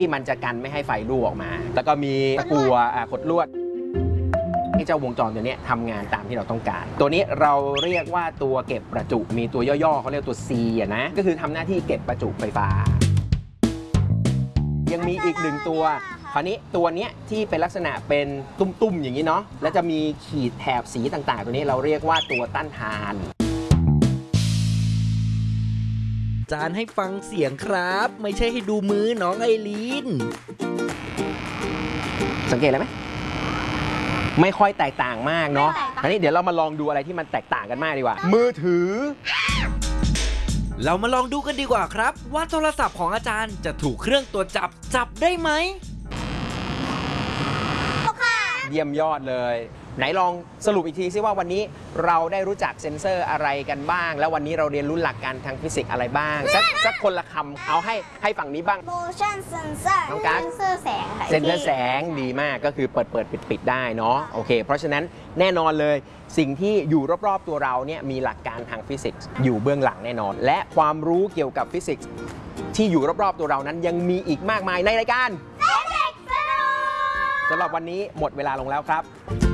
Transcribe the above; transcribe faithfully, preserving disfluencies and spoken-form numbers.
ที่มันจะกันไม่ให้ไฟรั่วออกมาแล้วก็มีตะกั่วขดลวดที่เจ้าวงจรตัวนี้ทำงานตามที่เราต้องการตัวนี้เราเรียกว่าตัวเก็บประจุมีตัวย่อๆเขาเรียกตัว C อะนะก็คือทำหน้าที่เก็บประจุไฟฟ้ายังมีอีกหนึ่งตัวคราวนี้ตัวนี้ที่เป็นลักษณะเป็นตุ้มๆอย่างนี้เนาะแล้วจะมีขีดแถบสีต่างๆตัวนี้เราเรียกว่าตัวต้านทานจานให้ฟังเสียงครับไม่ใช่ให้ดูมือน้องไอรีนสังเกตอะไรไหมไม่ค่อยแตกต่างมากเนาะอันนี้เดี๋ยวเรามาลองดูอะไรที่มันแตกต่างกันมากดีกว่ามือถือเรามาลองดูกันดีกว่าครับว่าโทรศัพท์ของอาจารย์จะถูกเครื่องตรวจจับจับได้ไหมเยี่ยมยอดเลยไหนลองสรุปอีกทีซิว่าวันนี้เราได้รู้จักเซ็นเซอร์อะไรกันบ้างแล้ววันนี้เราเรียนรู้หลักการทางฟิสิกส์อะไรบ้างสักสักคนละคำเอาให้ให้ฝั่งนี้บ้าง motion sensor น้องกั๊กเซนเซอร์แสงค่ะเซ็นเซอร์แสงดีมากก็คือเปิดเปิดปิดปิดได้เนาะโอเคเพราะฉะนั้นแน่นอนเลยสิ่งที่อยู่รอบๆตัวเราเนี่ยมีหลักการทางฟิสิกส์อยู่เบื้องหลังแน่นอนและความรู้เกี่ยวกับฟิสิกส์ที่อยู่รอบๆตัวเรานั้นยังมีอีกมากมายในรายการสำหรับวันนี้หมดเวลาลงแล้วครับ